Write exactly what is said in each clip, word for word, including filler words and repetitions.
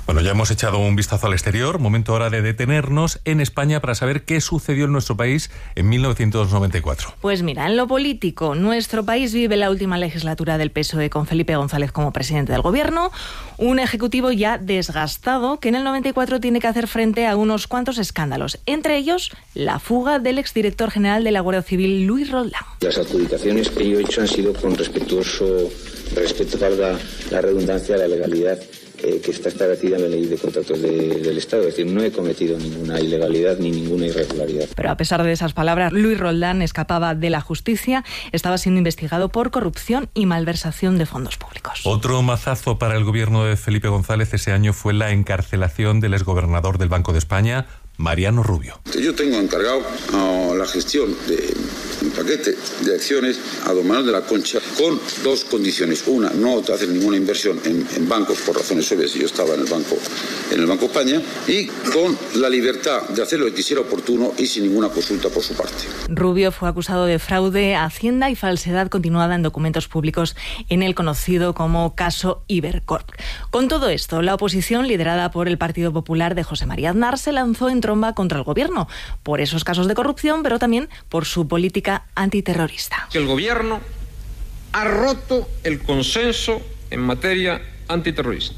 Bueno, ya hemos echado un vistazo al exterior, momento ahora de detenernos en España para saber qué sucedió en nuestro país en mil novecientos noventa y cuatro. Pues mira, en lo político, nuestro país vive la última legislatura del P S O E con Felipe González como presidente del gobierno, un ejecutivo ya desgastado que en el noventa y cuatro tiene que hacer frente a unos cuantos escándalos, entre ellos la fuga del exdirector general de la Guardia Civil, Luis Roldán. Las adjudicaciones que yo he hecho han sido con respetuoso respeto a la, la redundancia, la legalidad eh, que está establecida en la ley de contratos de, del Estado. Es decir, no he cometido ninguna ilegalidad ni ninguna irregularidad. Pero a pesar de esas palabras, Luis Roldán escapaba de la justicia, estaba siendo investigado por corrupción y malversación de fondos públicos. Otro mazazo para el gobierno de Felipe González ese año fue la encarcelación del exgobernador del Banco de España, Mariano Rubio. Yo tengo encargado uh, la gestión de un paquete de acciones a don Manuel de la Concha con dos condiciones. Una, no hacer ninguna inversión en, en bancos por razones obvias, yo estaba en el Banco en el Banco España, y con la libertad de hacer lo que quisiera oportuno y sin ninguna consulta por su parte. Rubio fue acusado de fraude a Hacienda y falsedad continuada en documentos públicos en el conocido como caso Ibercorp. Con todo esto, la oposición, liderada por el Partido Popular de José María Aznar, se lanzó en tromba contra el gobierno por esos casos de corrupción, pero también por su política antiterrorista. Que el gobierno ha roto el consenso en materia antiterrorista,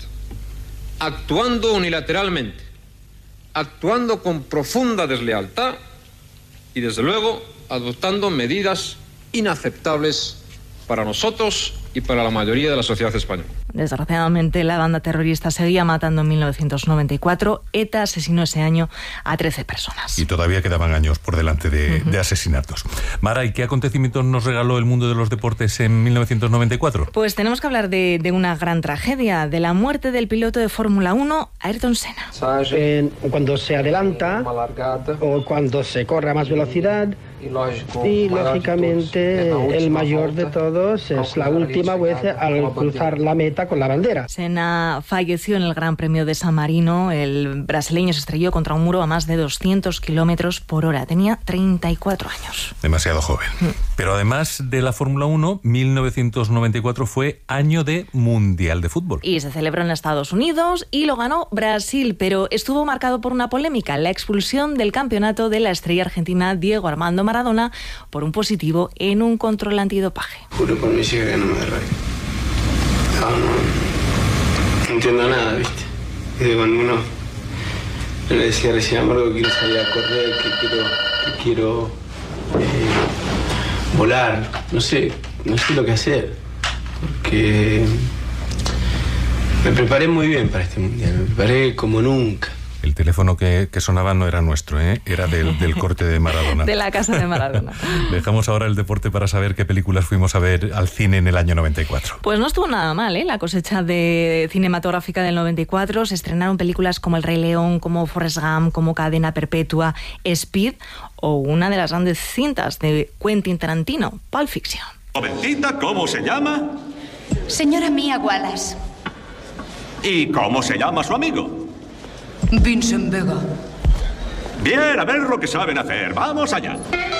actuando unilateralmente, actuando con profunda deslealtad y, desde luego, adoptando medidas inaceptables para nosotros y para la mayoría de la sociedad española. Desgraciadamente, la banda terrorista seguía matando en mil novecientos noventa y cuatro. ETA asesinó ese año a trece personas. Y todavía quedaban años por delante de, uh-huh. de asesinatos. Mara, ¿y qué acontecimientos nos regaló el mundo de los deportes en mil novecientos noventa y cuatro? Pues tenemos que hablar de, de una gran tragedia, de la muerte del piloto de Fórmula uno, Ayrton Senna. Eh, cuando se adelanta o cuando se corre a más velocidad, y lógicamente el mayor de todos es la última vez al cruzar la meta con la bandera. Senna falleció en el Gran Premio de San Marino. El brasileño se estrelló contra un muro a más de doscientos kilómetros por hora. Tenía treinta y cuatro años. Demasiado joven. Mm. Pero además de la Fórmula uno, mil novecientos noventa y cuatro fue año de Mundial de Fútbol. Y se celebró en Estados Unidos y lo ganó Brasil, pero estuvo marcado por una polémica, la expulsión del campeonato de la estrella argentina Diego Armando Maradona por un positivo en un control antidopaje. Juro por mi hija que no me derroy. No, no, no entiendo nada, ¿viste? Y cuando uno le decía recién Amargo que quiero salir a correr, que quiero, que quiero eh, volar, no sé, no sé lo que hacer, porque me preparé muy bien para este mundial, me preparé como nunca. El teléfono que, que sonaba no era nuestro, ¿eh? Era del, del corte de Maradona. De la casa de Maradona. Dejamos ahora el deporte para saber qué películas fuimos a ver al cine en el año noventa y cuatro. Pues no estuvo nada mal, ¿eh? La cosecha de cinematográfica del noventa y cuatro. Se estrenaron películas como El Rey León, como Forrest Gump, como Cadena Perpetua, Speed o una de las grandes cintas de Quentin Tarantino, Pulp Fiction. Jovencita, ¿cómo se llama? Señora Mia Wallace. ¿Y cómo se llama su amigo? Vincent Vega. Bien, a ver lo que saben hacer. Vamos allá.